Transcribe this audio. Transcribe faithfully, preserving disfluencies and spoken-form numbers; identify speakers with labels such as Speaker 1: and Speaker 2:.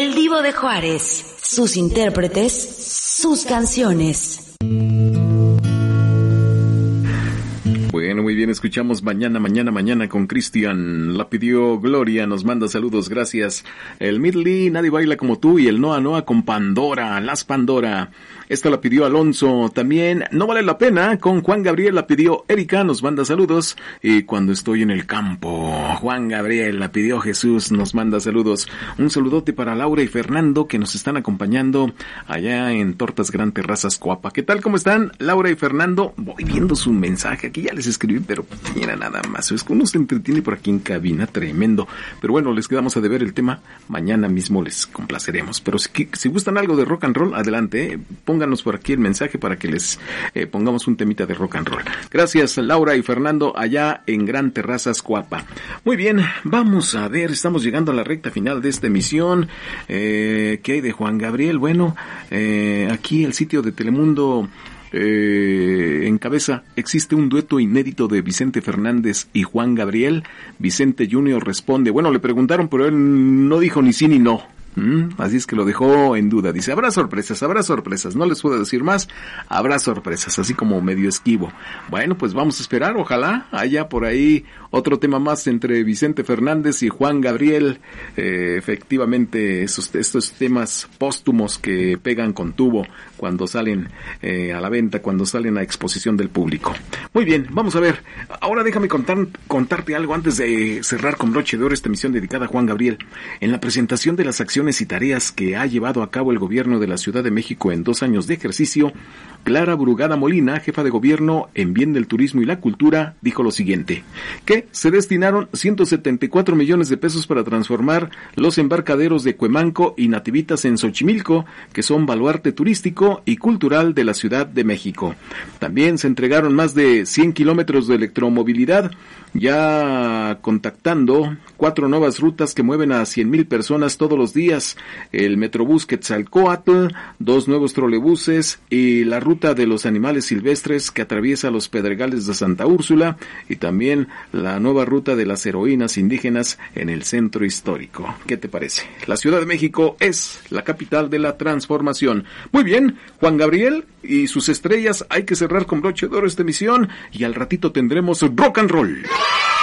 Speaker 1: El Divo de Juárez, sus intérpretes, sus canciones.
Speaker 2: Bueno, muy bien, escuchamos Mañana, Mañana, Mañana con Cristian. La pidió Gloria, nos manda saludos, gracias. El Midley, Nadie Baila Como Tú, y el Noa Noa con Pandora, Las Pandora. Esta la pidió Alonso. También No Vale la Pena con Juan Gabriel, la pidió Erika, nos manda saludos. Y Cuando Estoy en el Campo, Juan Gabriel, la pidió Jesús, nos manda saludos. Un saludote para Laura y Fernando que nos están acompañando allá en Tortas Gran Terrazas Coapa. ¿Qué tal? ¿Cómo están? Laura y Fernando, voy viendo su mensaje, aquí ya les escribí, pero mira nada más, es que uno se entretiene por aquí en cabina, tremendo. Pero bueno, les quedamos a deber el tema, mañana mismo les complaceremos. Pero si, si gustan algo de rock and roll, adelante, eh. Pónganos por aquí el mensaje para que les eh, pongamos un temita de rock and roll. Gracias, Laura y Fernando, allá en Gran Terrazas Coapa. Muy bien, vamos a ver, estamos llegando a la recta final de esta emisión. Eh, ¿Qué hay de Juan Gabriel? Bueno, eh, aquí el sitio de Telemundo eh, encabeza, existe un dueto inédito de Vicente Fernández y Juan Gabriel. Vicente junior responde, bueno, le preguntaron, pero él no dijo ni sí ni no. Mm, así es que lo dejó en duda. Dice, habrá sorpresas, habrá sorpresas. No les puedo decir más, habrá sorpresas, así como medio esquivo. Bueno, pues vamos a esperar, ojalá haya por ahí otro tema más entre Vicente Fernández y Juan Gabriel. Eh, efectivamente, esos, estos temas póstumos que pegan con tubo cuando salen eh, a la venta, cuando salen a exposición del público. Muy bien, vamos a ver. Ahora déjame contar, contarte algo antes de cerrar con broche de oro esta emisión dedicada a Juan Gabriel. En la presentación de las acciones y tareas que ha llevado a cabo el gobierno de la Ciudad de México en dos años de ejercicio, Clara Brugada Molina, jefa de gobierno en bien del turismo y la cultura, dijo lo siguiente, que se destinaron ciento setenta y cuatro millones de pesos para transformar los embarcaderos de Cuemanco y Nativitas en Xochimilco, que son baluarte turístico y cultural de la Ciudad de México. También se entregaron más de cien kilómetros de electromovilidad, ya contactando cuatro nuevas rutas que mueven a cien mil personas todos los días, el Metrobús Quetzalcóatl, dos nuevos trolebuses y la ruta de los animales silvestres que atraviesa los Pedregales de Santa Úrsula, y también la nueva ruta de las heroínas indígenas en el centro histórico. ¿Qué te parece? La Ciudad de México es la capital de la transformación. Muy bien, Juan Gabriel y sus estrellas, hay que cerrar con broche de oro esta emisión y al ratito tendremos rock and roll.